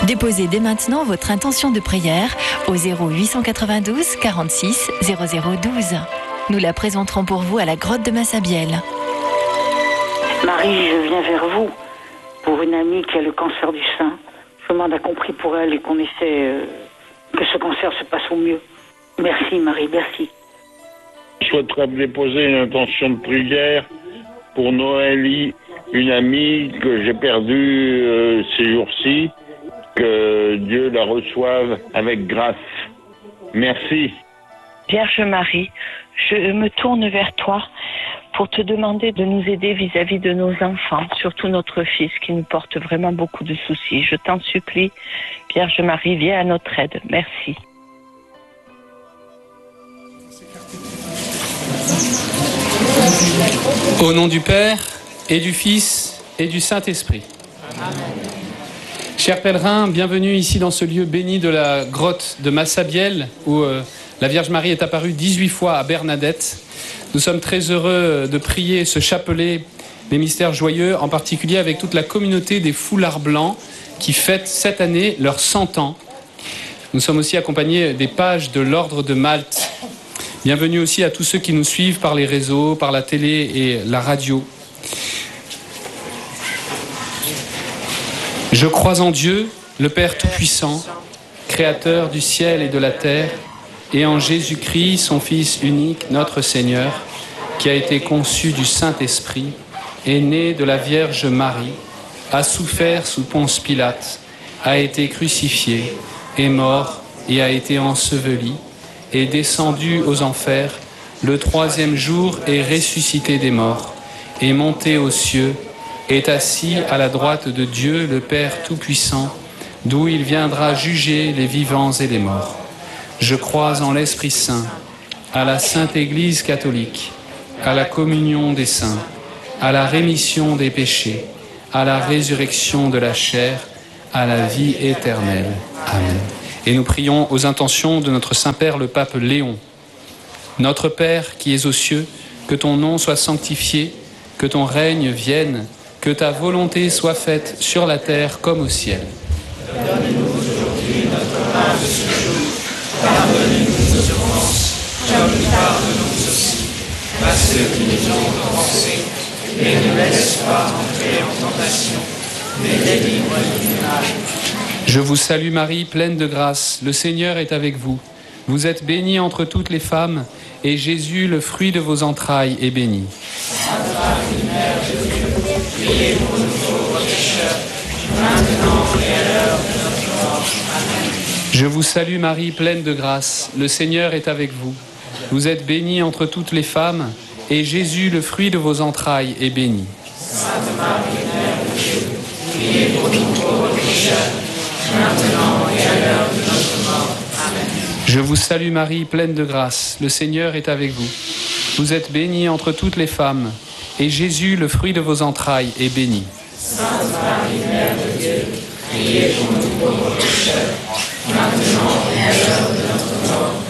Déposez dès maintenant votre intention de prière au 0892 46 0012. Nous la présenterons pour vous à la grotte de Massabielle. Marie, je viens vers vous pour une amie qui a le cancer du sein. Je demande à compris pour elle et qu'on essaie que ce cancer se passe au mieux. Merci Marie, merci. Je souhaiterais déposer une intention de prière pour Noélie, une amie que j'ai perdue ces jours-ci. Que Dieu la reçoive avec grâce. Merci. Vierge Marie, je me tourne vers toi pour te demander de nous aider vis-à-vis de nos enfants, surtout notre fils qui nous porte vraiment beaucoup de soucis. Je t'en supplie, Vierge Marie, viens à notre aide. Merci. Au nom du Père et du Fils et du Saint-Esprit. Amen. Chers pèlerins, bienvenue ici dans ce lieu béni de la grotte de Massabielle où la Vierge Marie est apparue 18 fois à Bernadette. Nous sommes très heureux de prier ce chapelet des mystères joyeux, en particulier avec toute la communauté des Foulards Blancs qui fêtent cette année leurs 100 ans. Nous sommes aussi accompagnés des pages de l'Ordre de Malte. Bienvenue aussi à tous ceux qui nous suivent par les réseaux, par la télé et la radio. Je crois en Dieu, le Père Tout-Puissant, Créateur du ciel et de la terre, et en Jésus-Christ, son Fils unique, notre Seigneur, qui a été conçu du Saint-Esprit, est né de la Vierge Marie, a souffert sous Ponce Pilate, a été crucifié, est mort et a été enseveli, est descendu aux enfers, le 3e jour est ressuscité des morts, est monté aux cieux, est assis à la droite de Dieu, le Père Tout-Puissant, d'où il viendra juger les vivants et les morts. Je crois en l'Esprit Saint, à la Sainte Église catholique, à la communion des saints, à la rémission des péchés, à la résurrection de la chair, à la vie éternelle. Amen. Et nous prions aux intentions de notre Saint-Père le Pape Léon. Notre Père qui es aux cieux, que ton nom soit sanctifié, que ton règne vienne, que ta volonté soit faite sur la terre comme au ciel. Donne-nous aujourd'hui notre pain de ce jour. Pardonnez-nous nos offenses, comme nous pardonnons aussi à ceux qui nous ont offensés. Et ne laisse pas entrer en tentation, mais délivre-nous du mal. Je vous salue Marie, pleine de grâce. Le Seigneur est avec vous. Vous êtes bénie entre toutes les femmes, et Jésus, le fruit de vos entrailles, est béni. Sainte Marie, Mère de Dieu, priez pour nous pauvres pécheurs, maintenant et à l'heure de notre mort. Amen. Je vous salue Marie, pleine de grâce. Le Seigneur est avec vous. Vous êtes bénie entre toutes les femmes, et Jésus, le fruit de vos entrailles, est béni. Sainte Marie, Mère de Dieu, priez pour nous pauvres pécheurs, maintenant et à l'heure de notre mort. Amen. Je vous salue Marie, pleine de grâce. Le Seigneur est avec vous. Vous êtes bénie entre toutes les femmes, et Jésus, le fruit de vos entrailles, est béni. Sainte Marie, Mère de Dieu, priez pour nous pauvres pécheurs, maintenant et à l'heure de notre mort.